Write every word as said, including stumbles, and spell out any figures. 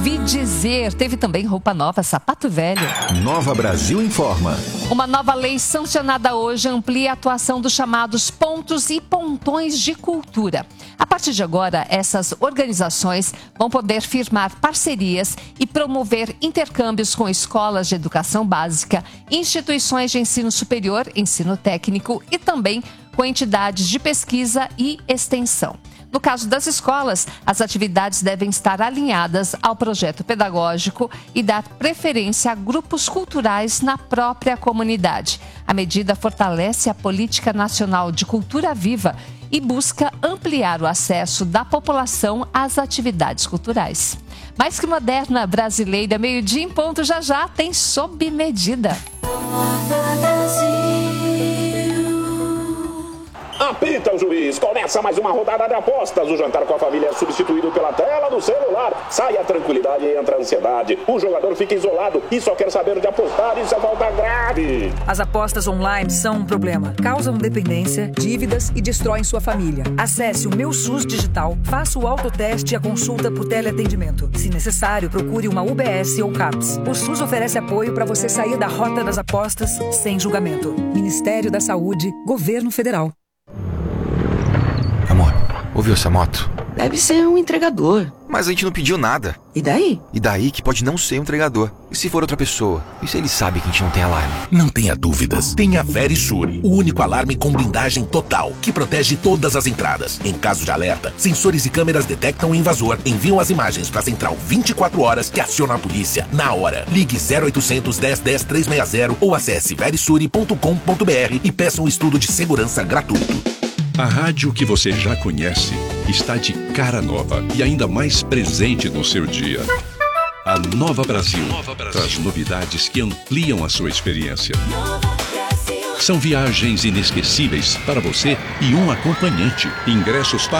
ouvi dizer. Teve também roupa nova, sapato velho. Nova Brasil informa. Uma nova lei sancionada hoje amplia a atuação dos chamados pontos e pontões de cultura. A partir de agora, essas organizações vão poder firmar parcerias e promover intercâmbios com escolas de educação básica, instituições de ensino superior, ensino técnico e também com entidades de pesquisa e extensão. No caso das escolas, as atividades devem estar alinhadas ao projeto pedagógico e dar preferência a grupos culturais na própria comunidade. A medida fortalece a Política Nacional de Cultura Viva e busca ampliar o acesso da população às atividades culturais. Mais que moderna brasileira, meio-dia em ponto, já já tem Sob Medida. Apita o juiz, começa mais uma rodada de apostas. O jantar com a família é substituído pela tela do celular. Sai a tranquilidade e entra a ansiedade. O jogador fica isolado e só quer saber de apostar. Isso é falta grave. As apostas online são um problema. Causam dependência, dívidas e destroem sua família. Acesse o Meu SUS Digital, faça o autoteste e a consulta por teleatendimento. Se necessário, procure uma U B S ou CAPS. O SUS oferece apoio para você sair da rota das apostas sem julgamento. Ministério da Saúde, Governo Federal. Amor, ouviu essa moto? Deve ser um entregador. Mas a gente não pediu nada. E daí? E daí que pode não ser um entregador. E se for outra pessoa? E se ele sabe que a gente não tem alarme? Não tenha dúvidas. Tem a Verisure, o único alarme com blindagem total, que protege todas as entradas. Em caso de alerta, sensores e câmeras detectam o invasor, enviam as imagens para a central vinte e quatro horas que aciona a polícia na hora. Ligue zero oitocentos, dez, dez, trezentos e sessenta ou acesse verisure ponto com ponto br e peça um estudo de segurança gratuito. A rádio que você já conhece está de cara nova e ainda mais presente no seu dia. A Nova Brasil, Nova Brasil traz novidades que ampliam a sua experiência. São viagens inesquecíveis para você e um acompanhante. Ingressos para